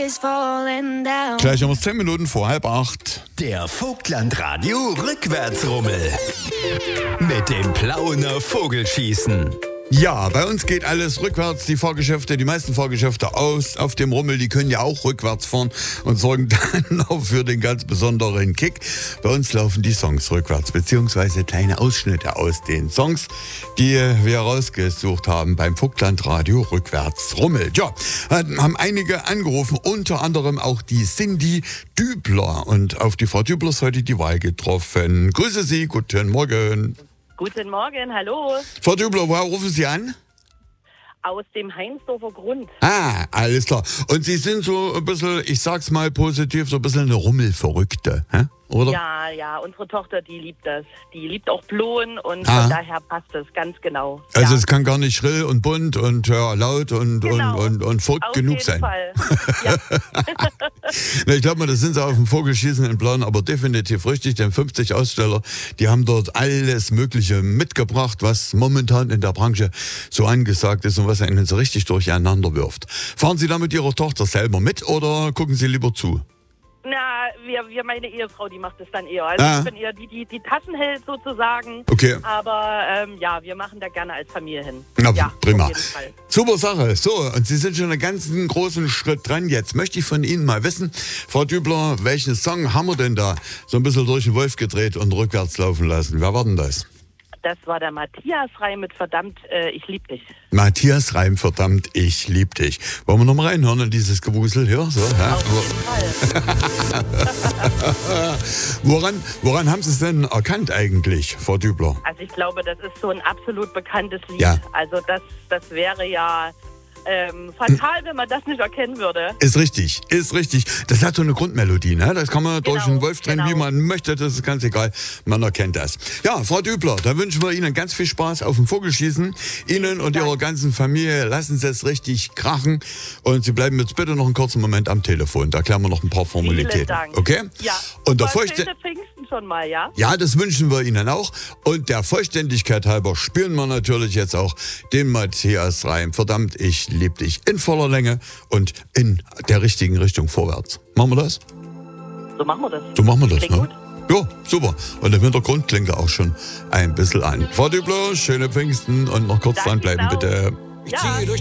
is falling down. Gleich um 10 Minuten vor 7:30. Der Vogtlandradio Rückwärtsrummel. Mit dem Plauener Vogelschießen. Ja, bei uns geht alles rückwärts. Die Fahrgeschäfte, die meisten Fahrgeschäfte auf dem Rummel, die können ja auch rückwärts fahren und sorgen dann auch für den ganz besonderen Kick. Bei uns laufen die Songs rückwärts, beziehungsweise kleine Ausschnitte aus den Songs, die wir rausgesucht haben beim Vogtlandradio Rückwärtsrummel. Ja, haben einige angerufen, unter anderem auch die Cindy Dübler. Und auf die Frau Dübler ist heute die Wahl getroffen. Grüße Sie, guten Morgen. Guten Morgen, hallo. Frau Dübler, woher rufen Sie an? Aus dem Heinsdorfer Grund. Ah, alles klar. Und Sie sind so ein bisschen, ich sag's mal positiv, so ein bisschen eine Rummelverrückte, hä? Oder? Ja, unsere Tochter, die liebt das. Die liebt auch Blauen und von daher passt es ganz genau. Also ja. es kann gar nicht schrill und bunt und laut und verrückt Auf genug jeden sein. Fall. Ja. Na, ich glaube mal, das sind sie auf dem Vogelschießen in Plauen, aber definitiv richtig, denn 50 Aussteller, die haben dort alles Mögliche mitgebracht, was momentan in der Branche so angesagt ist und was einen so richtig durcheinander wirft. Fahren Sie da mit Ihrer Tochter selber mit oder gucken Sie lieber zu? Na, meine Ehefrau, die macht es dann eher. Also ich bin eher die Tassen hält sozusagen. Okay. Aber wir machen da gerne als Familie hin. Na, ja, prima. Auf jeden Fall. Super Sache. So, und Sie sind schon einen ganzen großen Schritt dran. Jetzt möchte ich von Ihnen mal wissen, Frau Dübler, welchen Song haben wir denn da so ein bisschen durch den Wolf gedreht und rückwärts laufen lassen? Wer war denn das? Das war der Matthias Reim mit Verdammt, ich lieb dich. Matthias Reim, Verdammt, ich lieb dich. Wollen wir noch mal reinhören in dieses Gewusel hier? So, ja? Auf jeden Fall. Woran haben Sie es denn erkannt eigentlich, Frau Dübler? Also ich glaube, das ist so ein absolut bekanntes Lied. Ja. Also das wäre ja fatal, wenn man das nicht erkennen würde. Ist richtig. Das hat so eine Grundmelodie, ne? Das kann man durch den Wolf drehen, wie man möchte, das ist ganz egal. Man erkennt das. Ja, Frau Dübler, da wünschen wir Ihnen ganz viel Spaß auf dem Vogelschießen. Ihnen und Ihrer ganzen Familie, lassen Sie es richtig krachen. Und Sie bleiben jetzt bitte noch einen kurzen Moment am Telefon. Da klären wir noch ein paar Formalitäten. Vielen Dank. Okay? Ja. Und der Pfingsten schon mal, ja? Ja, das wünschen wir Ihnen auch. Und der Vollständigkeit halber spielen wir natürlich jetzt auch den Matthias Reim. Verdammt, ich lieb dich in voller Länge und in der richtigen Richtung vorwärts. Machen wir das? So machen wir das. Klingt gut. Ja, super. Und im Hintergrund klingt er auch schon ein bisschen an. Frau Dübler, schöne Pfingsten und noch kurz Danke dranbleiben, auch. bitte. Ja.